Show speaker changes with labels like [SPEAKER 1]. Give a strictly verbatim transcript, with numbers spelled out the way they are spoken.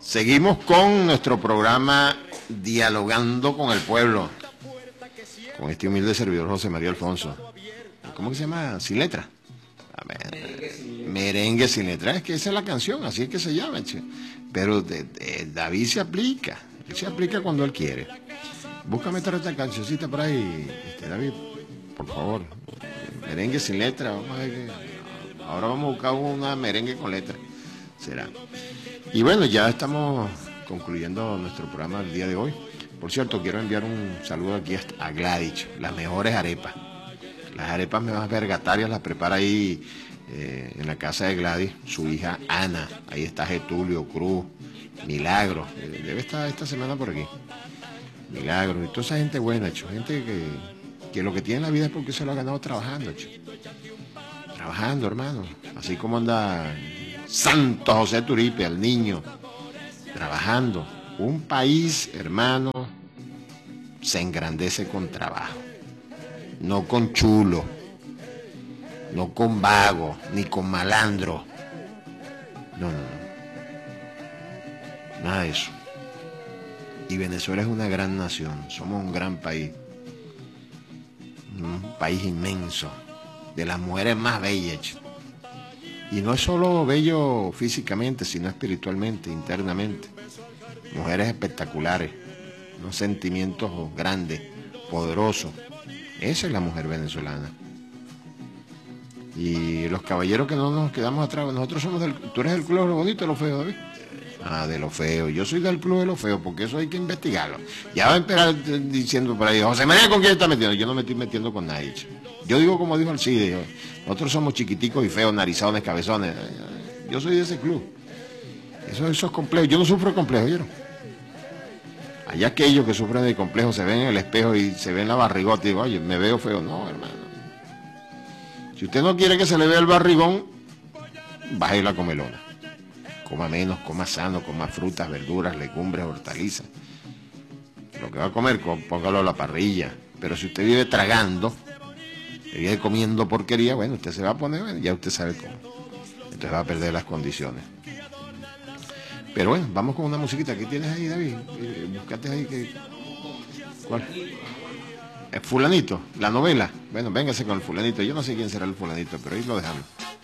[SPEAKER 1] Seguimos con nuestro programa Dialogando con el Pueblo, con este humilde servidor José María Alfonso. ¿Cómo que se llama? Sin letra. A ver, merengue sin letra. Merengue sin letra, es que esa es la canción, así es que se llama, che. Pero de, de, David se aplica, él se aplica cuando él quiere. Búscame esta cancioncita por ahí, este, David, por favor. Merengue sin letra, vamos a ver que... ahora vamos a buscar una merengue con letra, será. Y bueno, ya estamos concluyendo nuestro programa del día de hoy. Por cierto, quiero enviar un saludo aquí a Gladys, las mejores arepas. Las arepas más vergatarias las prepara ahí eh, en la casa de Gladys, su hija Ana. Ahí está Getulio, Cruz, Milagro. Eh, debe estar esta semana por aquí. Milagro, y toda esa gente buena, hecho. Gente que, que lo que tiene en la vida es porque se lo ha ganado trabajando, hecho. Trabajando, hermano. Así como anda Santo José Turipe, al niño, trabajando. Un país, hermano, se engrandece con trabajo. No con chulo, no con vago, ni con malandro. No, no, no. Nada de eso. Y Venezuela es una gran nación, somos un gran país. Un país inmenso, de las mujeres más bellas. Y no es solo bello físicamente, sino espiritualmente, internamente. Mujeres espectaculares, unos sentimientos grandes, poderosos. Esa es la mujer venezolana. Y los caballeros que no nos quedamos atrás, nosotros somos del... ¿Tú eres del club de lo bonito o de lo feo, David? Ah, de lo feo. Yo soy del club de lo feo, porque eso hay que investigarlo. Ya va a empezar diciendo por ahí, José María, ¿con quién está metiendo? Yo no me estoy metiendo con nadie. Yo digo como dijo Alcide, nosotros somos chiquiticos y feos, narizones, cabezones. Yo soy de ese club. Eso, eso es complejo. Yo no sufro de complejo, ¿vieron? Allá aquellos que sufren de complejo se ven en el espejo y se ven la barrigota y digo, oye, me veo feo. No, hermano. Si usted no quiere que se le vea el barrigón, baje la comelona. Coma menos, coma sano, coma frutas, verduras, legumbres, hortalizas. Lo que va a comer, póngalo a la parrilla. Pero si usted vive tragando, vive comiendo porquería, bueno, usted se va a poner, bueno, ya usted sabe cómo. Entonces va a perder las condiciones. Pero bueno, vamos con una musiquita. ¿Qué tienes ahí, David? Eh, buscate ahí que... ¿Cuál? ¿El fulanito? ¿La novela? Bueno, véngase con el fulanito. Yo no sé quién será el fulanito, pero ahí lo dejamos.